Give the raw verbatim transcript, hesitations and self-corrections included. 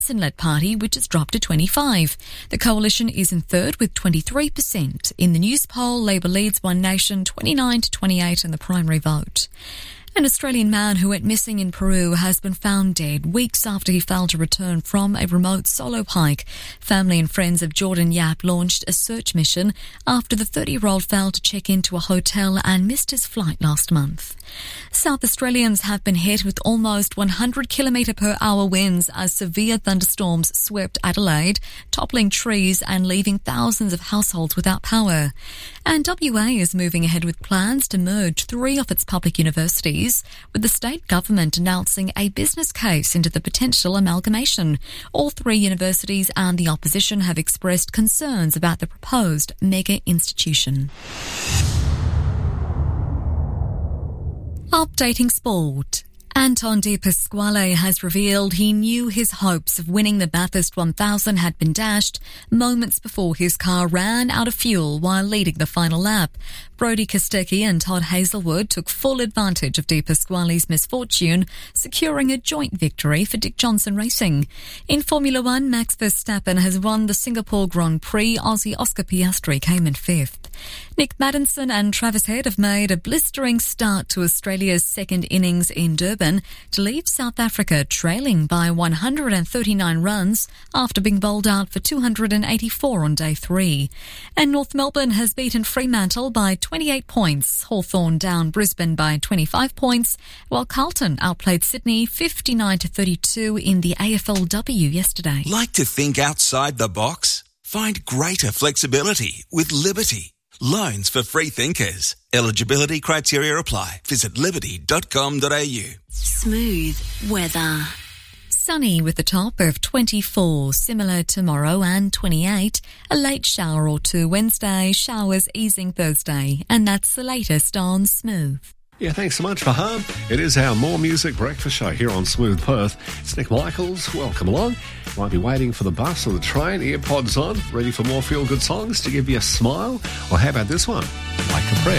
led party, which has dropped to twenty-five. The coalition is in third with twenty-three percent. In the news poll, Labor leads One Nation twenty-nine to twenty-eight in the primary vote. An Australian man who went missing in Peru has been found dead weeks after he failed to return from a remote solo hike. Family and friends of Jordan Yap launched a search mission after the thirty-year-old failed to check into a hotel and missed his flight last month. South Australians have been hit with almost one hundred kilometre per hour winds as severe thunderstorms swept Adelaide, toppling trees and leaving thousands of households without power. And W A is moving ahead with plans to merge three of its public universities, with the state government announcing a business case into the potential amalgamation. All three universities and the opposition have expressed concerns about the proposed mega institution. Updating sport. Anton De Pasquale has revealed he knew his hopes of winning the Bathurst one thousand had been dashed moments before his car ran out of fuel while leading the final lap. Brodie Kostecki and Todd Hazelwood took full advantage of De Pasquale's misfortune, securing a joint victory for Dick Johnson Racing. In Formula One, Max Verstappen has won the Singapore Grand Prix. Aussie Oscar Piastri came in fifth. Nick Maddinson and Travis Head have made a blistering start to Australia's second innings in Durban to leave South Africa trailing by one hundred thirty-nine runs after being bowled out for two hundred eighty-four on day three. And North Melbourne has beaten Fremantle by twenty-eight points. Hawthorn down Brisbane by twenty-five points, while Carlton outplayed Sydney fifty-nine to thirty-two in the A F L W yesterday. Like to think outside the box? Find greater flexibility with Liberty. Loans for free thinkers. Eligibility criteria apply. Visit liberty dot com dot a u. Smooth weather. Sunny with a top of twenty-four, similar tomorrow, and twenty-eight. A late shower or two Wednesday, showers easing Thursday. And that's the latest on Smooth. Yeah, thanks so much, Faham. It is our More Music Breakfast Show here on Smooth Perth. It's Nick Michaels. Welcome along. Might be waiting for the bus or the train, earpods on, ready for more feel-good songs to give you a smile. Or how about this one? Like a Prayer.